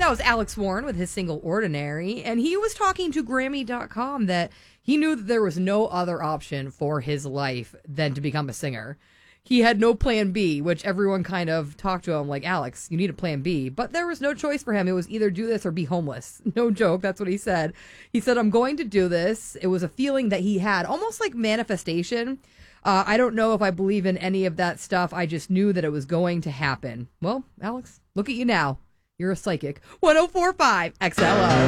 That was Alex Warren with his single Ordinary, and he was talking to Grammy.com that he knew that there was no other option for his life than to become a singer. He had no plan B, which everyone kind of talked to him like, Alex, you need a plan B. But there was no choice for him. It was either do this or be homeless. No joke. That's what he said. He said, I'm going to do this. It was a feeling that he had, almost like manifestation. I don't know if I believe in any of that stuff. I just knew that it was going to happen. Well, Alex, look at you now. You're a psychic. 104.5 XLO.